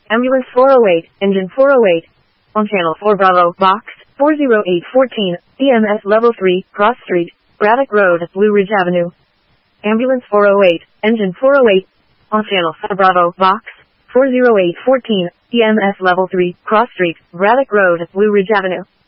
Ambulance 408, engine 408. On channel 4 Bravo, box 40814, EMS level 3, Cross Street, Braddock Road, Blue Ridge Avenue. Ambulance 408, engine 408. On channel 4 Bravo, box 40814, EMS level 3, Cross Street, Braddock Road, Blue Ridge Avenue.